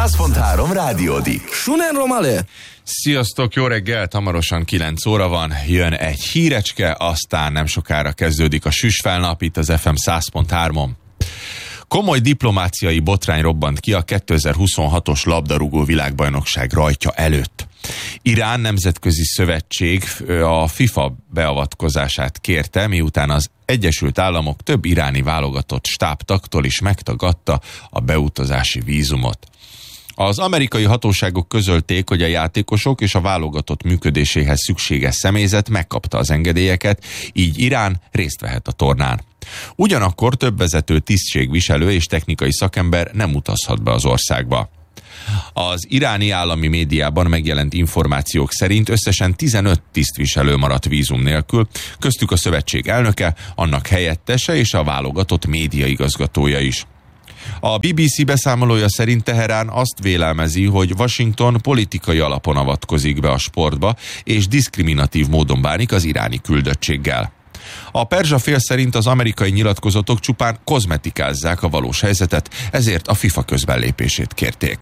100.3 Rádiódik. Sunen Romale! Sziasztok, jó reggelt, hamarosan 9 óra van, jön egy hírecske, aztán nem sokára kezdődik a süsfelnap itt az FM 100.3-on. Komoly diplomáciai botrány robbant ki a 2026-os labdarúgó világbajnokság rajtja előtt. Irán nemzetközi szövetség a FIFA beavatkozását kérte, miután az Egyesült Államok több iráni válogatott stábtagtól is megtagadta a beutazási vízumot. Az amerikai hatóságok közölték, hogy a játékosok és a válogatott működéséhez szükséges személyzet megkapta az engedélyeket, így Irán részt vehet a tornán. Ugyanakkor több vezető tisztségviselő és technikai szakember nem utazhat be az országba. Az iráni állami médiában megjelent információk szerint összesen 15 tisztviselő maradt vízum nélkül, köztük a szövetség elnöke, annak helyettese és a válogatott médiaigazgatója is. A BBC beszámolója szerint Teherán azt vélelmezi, hogy Washington politikai alapon avatkozik be a sportba, és diszkriminatív módon bánik az iráni küldöttséggel. A perzsa fél szerint az amerikai nyilatkozatok csupán kozmetikázzák a valós helyzetet, ezért a FIFA közbelépését kérték.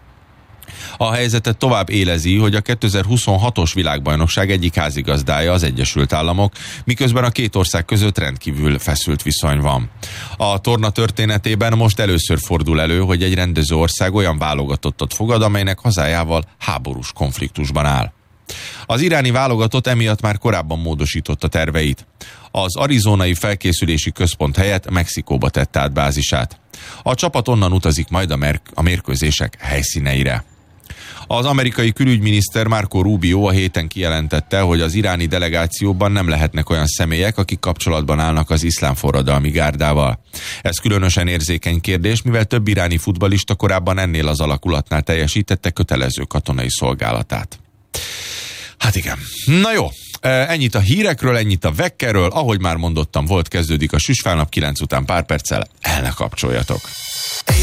A helyzetet tovább élezi, hogy a 2026-os világbajnokság egyik házigazdája az Egyesült Államok, miközben a két ország között rendkívül feszült viszony van. A torna történetében most először fordul elő, hogy egy rendező ország olyan válogatottat fogad, amelynek hazájával háborús konfliktusban áll. Az iráni válogatott emiatt már korábban módosította terveit. Az arizonai felkészülési központ helyett Mexikóba tette át bázisát. A csapat onnan utazik majd a mérkőzések helyszíneire. Az amerikai külügyminiszter Marco Rubio a héten kijelentette, hogy az iráni delegációban nem lehetnek olyan személyek, akik kapcsolatban állnak az iszlám forradalmi gárdával. Ez különösen érzékeny kérdés, mivel több iráni futballista korábban ennél az alakulatnál teljesítette kötelező katonai szolgálatát. Hát igen. Na jó, ennyit a hírekről, ennyit a vekkerről, ahogy már mondottam, kezdődik a süsfelnap, 9 után pár perccel, el ne kapcsoljatok.